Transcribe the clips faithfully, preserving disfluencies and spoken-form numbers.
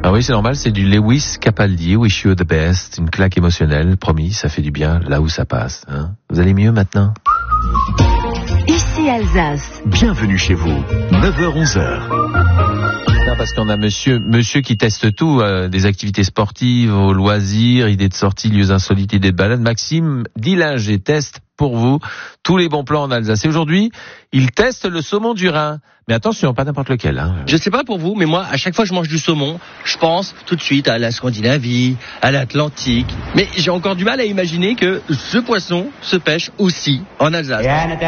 Ah oui, c'est normal, c'est du Lewis Capaldi, Wish You the Best, une claque émotionnelle, promis, ça fait du bien là où ça passe. Hein. Vous allez mieux maintenant ? Ici Alsace. Bienvenue chez vous, neuf heures onze heures. Non, parce qu'on a monsieur, monsieur qui teste tout, euh, des activités sportives, aux loisirs, idées de sortie, lieux insolites, idées de balade. Maxime Dillinger teste pour vous tous les bons plans en Alsace. Et aujourd'hui, il teste le saumon du Rhin. Mais attention, pas n'importe lequel. Hein. Je sais pas pour vous, mais moi, à chaque fois que je mange du saumon, je pense tout de suite à la Scandinavie, à l'Atlantique. Mais j'ai encore du mal à imaginer que ce poisson se pêche aussi en Alsace.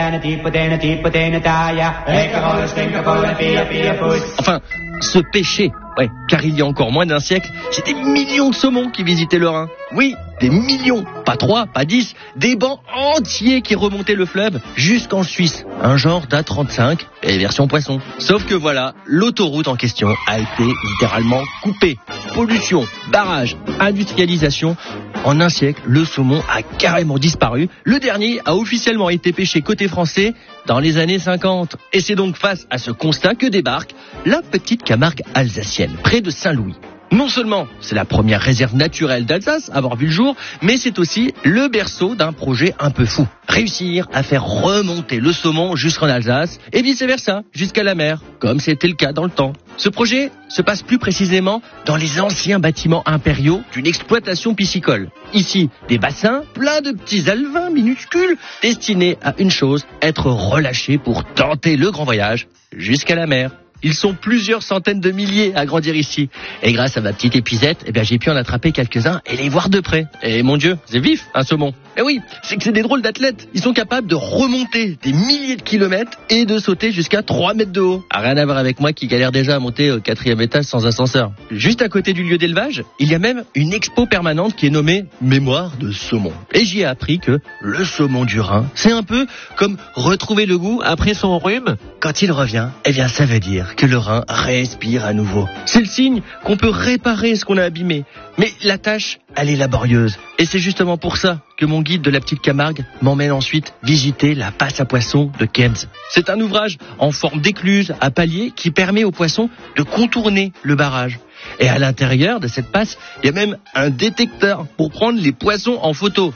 Enfin, se pêcher. Ouais, car il y a encore moins d'un siècle, c'est des millions de saumons qui visitaient le Rhin. Oui, des millions, pas trois, pas dix, des bancs entiers qui remontaient le fleuve jusqu'en Suisse. Un genre d'A trente-cinq et version poisson. Sauf que voilà, l'autoroute en question a été littéralement coupée. Pollution, barrage, industrialisation. En un siècle, le saumon a carrément disparu. Le dernier a officiellement été pêché côté français dans les années cinquante. Et c'est donc face à ce constat que débarque la petite Camargue alsacienne, près de Saint-Louis. Non seulement c'est la première réserve naturelle d'Alsace à avoir vu le jour, mais c'est aussi le berceau d'un projet un peu fou. Réussir à faire remonter le saumon jusqu'en Alsace et vice-versa, jusqu'à la mer, comme c'était le cas dans le temps. Ce projet se passe plus précisément dans les anciens bâtiments impériaux d'une exploitation piscicole. Ici, des bassins pleins de petits alevins minuscules destinés à une chose, être relâchés pour tenter le grand voyage jusqu'à la mer. Ils sont plusieurs centaines de milliers à grandir ici. Et grâce à ma petite épisette, eh bien, j'ai pu en attraper quelques-uns et les voir de près. Et mon Dieu, c'est vif, un saumon. Eh oui, c'est que c'est des drôles d'athlètes. Ils sont capables de remonter des milliers de kilomètres et de sauter jusqu'à trois mètres de haut. Ah, rien à voir avec moi qui galère déjà à monter au quatrième étage sans ascenseur. Juste à côté du lieu d'élevage, il y a même une expo permanente qui est nommée Mémoire de saumon. Et j'y ai appris que le saumon du Rhin, c'est un peu comme retrouver le goût après son rhume. Quand il revient, eh bien, ça veut dire que le Rhin respire à nouveau. C'est le signe qu'on peut réparer ce qu'on a abîmé. Mais la tâche, elle est laborieuse. Et c'est justement pour ça que mon guide de la petite Camargue m'emmène ensuite visiter la passe à poissons de Kems. C'est un ouvrage en forme d'écluse à palier qui permet aux poissons de contourner le barrage. Et à l'intérieur de cette passe, il y a même un détecteur pour prendre les poissons en photo.